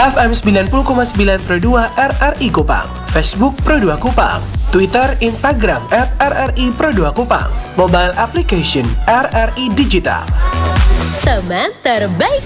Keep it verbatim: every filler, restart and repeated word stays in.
F M sembilan puluh koma sembilan Pro dua R R I Kupang, Facebook Pro dua Kupang, Twitter, Instagram at R R I Pro dua Kupang, mobile application R R I Digital. Teman terbaik